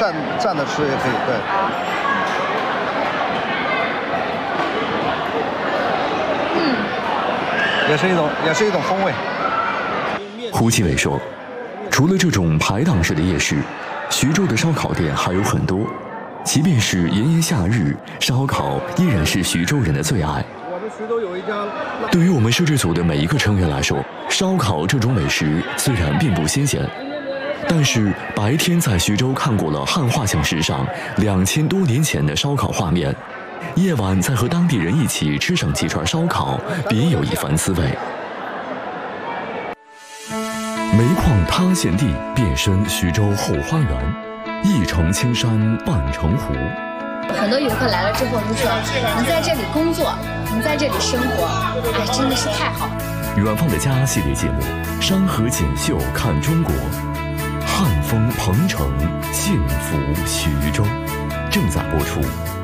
站着吃也可以，对。也是一种风味。 胡其伟说，除了这种排档式的夜市，徐州的烧烤店还有很多。即便是炎炎夏日，烧烤依然是徐州人的最爱。 我们徐州有一家。 对于我们摄制组的每一个成员来说，烧烤这种美食虽然并不新鲜，但是白天在徐州看过了汉画像石上2000多年前的烧烤画面，夜晚再和当地人一起吃上几串烧烤，别有一番滋味。煤矿塌陷地变身徐州后花园，一城青山半城湖。 很多游客来了之后就说，能在这里工作，能在这里生活，哎，真的是太好了。 远方的家系列节目《山河锦绣看中国》，汉风鹏城，幸福徐州，正在播出。